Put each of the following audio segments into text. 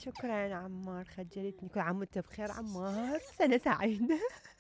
شكرا عمار، خجلتني. كل عام وانت بخير عمار، سنة سعيدة.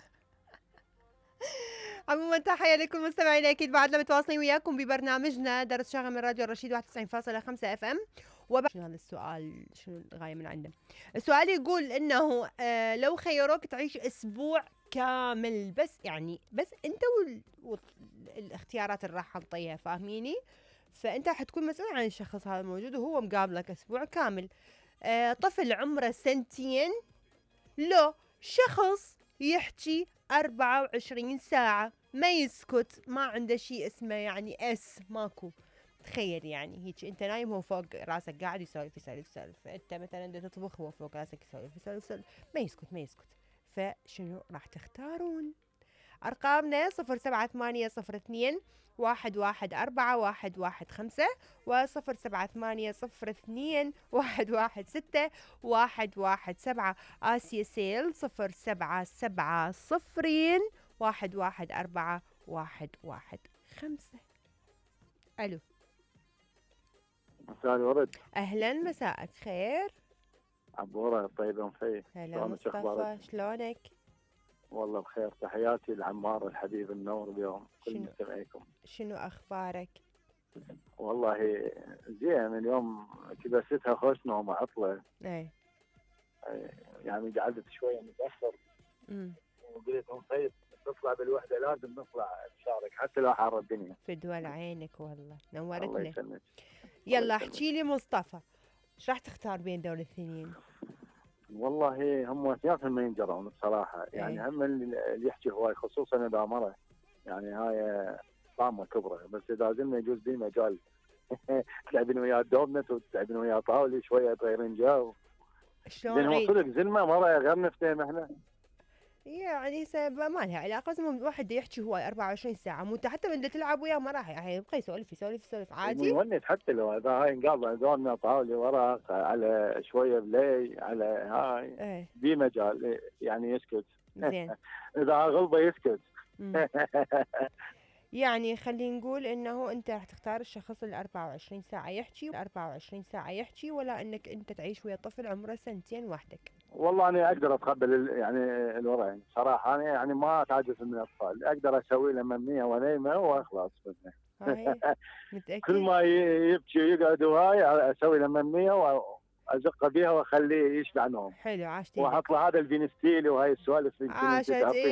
عموما تحية لكل مستمعينا، أكيد بعدنا متواصلين وياكم ببرنامجنا درس شغل من راديو الرشيد 91.5 FM. شنو هذا السؤال؟ شنو الغاية من عنده؟ السؤال يقول إنه لو خيروك تعيش أسبوع كامل بس أنت والاختيارات اللي راح نعطيها، فاهميني؟ فأنت حتكون مسؤول عن الشخص هذا الموجود وهو مقابلك أسبوع كامل. طفل عمره 2 سنين، لو شخص يحكي 24 ساعة ما يسكت، ما عنده شيء اسمه يعني ماكو. تخيل يعني هيك انت نايم هو فوق راسك قاعد يسولف، انت مثلا بدك تطبخ هو فوق راسك يسولف، ما يسكت. فشنو راح تختارون؟ أرقامنا 078021141115 و0780216117 آسيا سيل 0770114115. ألو، مساء الورد. أهلا، مساءك خير. عبورة طيبة ومخير. هلا مصطفى، شلونك؟ والله بخير. تحياتي لعمار الحبيب النور اليوم كل مستمعيكم. شنو أخبارك؟ والله زين اليوم كبستها خوش نومة عطلة. يعني قعدت شوية متأخر وقلت طيب نطلع بالوحدة، لازم نطلع نشارك حتى لو حار الدنيا. فدوى عينك والله، نورتنا. الله يسلمك. يلا احكي لي مصطفى، ايش راح تختار بين دول الاثنين؟ والله هم اثنينهم ما ينجرون بصراحة. يعني هم اللي يحكي هواي خصوصا إذا مرة، يعني هاي طامة كبرى. بس إذا زلنا يجوز بي مجال تلعبين وياه دوبنت وتلعبين وياه طاولة شوية تغيرين جو. شلون عيد؟ صدق زلمة مرة غير نفتهم احنا. يعني ما لها علاقة، زي واحد يحكي هواي 24 ساعة، مو حتى من تلعب وياه ما راح يعني يبقى يسولف عادي. يونس حتى لو إذا هاي نقابل دوبنا طاولة ورق على شوية بلاي على هاي بي مجال يعني يسكت. زين. إذا غلبة يسكت. يعني خلينا نقول انه انت راح تختار الشخص ال 24 ساعة يحكي ولا انك انت تعيش ويا طفل عمره 2 سنين وحدك؟ والله انا اقدر اتقبل يعني الوضع صراحة. انا يعني ما اتعجز من الاطفال، اقدر اسوي له ممنية ونيمة واخلاص منه. متأكد؟ كل ما يبكي يقعد وهاي اسوي له ممنية وازقه بيها واخليه يشبع نوم. حلو، عاشت ايدك. واحط له هذا الفينستيل وهاي السوالف. عاشت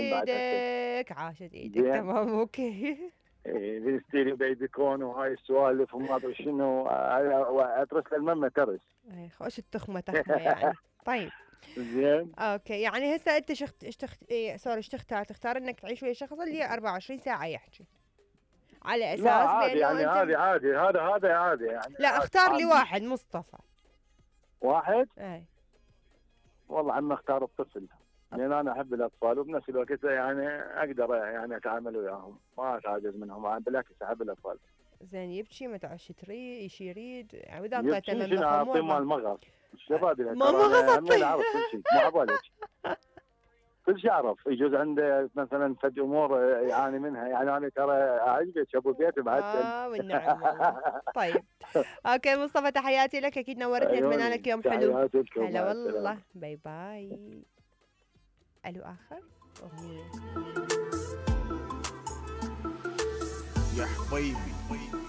ايدك. تمام اوكي. فينستيل وبيبي كون وهاي السوالف وما ادري شنو، اترس له الممه ترس. خوش التخمه يعني. طيب زين اوكي، يعني هسه انت ايش تختار انك تعيش ويا شخص اللي 24 ساعه يحكي على اساس عادي يعني انت عادي هذا عادي يعني. لا اختار لي واحد مصطفى. واحد؟ اي والله عم اختار الطفل، لان انا احب الاطفال وبنفس الوقت يعني اقدر يعني اتعامل وياهم، ما اتعجز منهم، بالعكس احب الاطفال. زين يبكي ما تعرفش تريد ايش يريد يعني، واذا اعطيته من اعطيه مال مغص الشباب ما مغص اعرف كل شيء مو عبالك. كل شيء اعرف. يجوز عنده مثلا فد امور يعاني منها، يعني انا ترى اعجبك ابو بيت بعد. والنعم والله. طيب اوكي مصطفى، تحياتي لك، اكيد نورتني. اتمنى لك يوم حلو. هلا والله، باي باي. الو اخر اغنيه يا حبيبي